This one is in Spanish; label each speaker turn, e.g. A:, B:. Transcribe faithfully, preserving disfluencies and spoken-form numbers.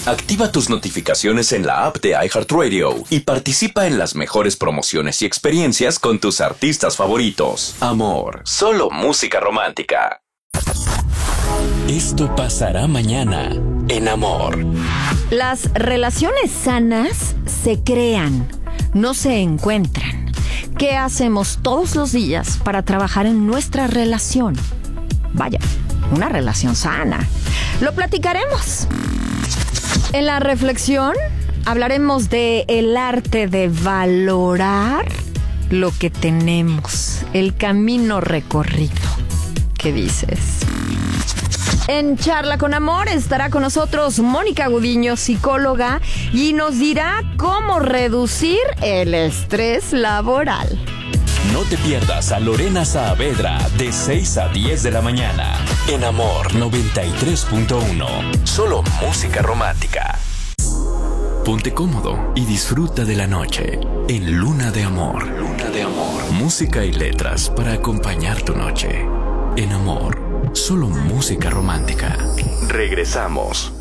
A: Activa tus notificaciones en la app de iHeartRadio y participa en las mejores promociones y experiencias con tus artistas favoritos. Amor, solo música romántica. Esto pasará mañana en Amor.
B: Las relaciones sanas se crean, no se encuentran. ¿Qué hacemos todos los días para trabajar en nuestra relación? Vaya, una relación sana. Lo platicaremos. En la reflexión hablaremos de el arte de valorar lo que tenemos, el camino recorrido. ¿Qué dices? En Charla con Amor estará con nosotros Mónica Gudiño, psicóloga, y nos dirá cómo reducir el estrés laboral.
A: No te pierdas a Lorena Saavedra de seis a diez de la mañana en Amor noventa y tres punto uno. Solo música romántica. Ponte cómodo y disfruta de la noche en Luna de Amor. Luna de Amor. Música y letras para acompañar tu noche. En Amor, solo música romántica. Regresamos.